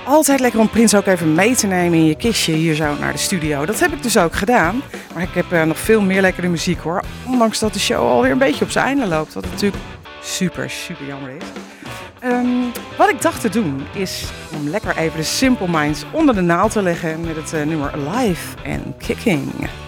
Altijd lekker om Prins ook even mee te nemen in je kistje hier zo naar de studio. Dat heb ik dus ook gedaan. Maar ik heb nog veel meer lekkere muziek hoor. Ondanks dat de show alweer een beetje op zijn einde loopt. Wat natuurlijk super jammer is. Wat ik dacht te doen is om lekker even de Simple Minds onder de naald te leggen met het nummer Alive and Kicking.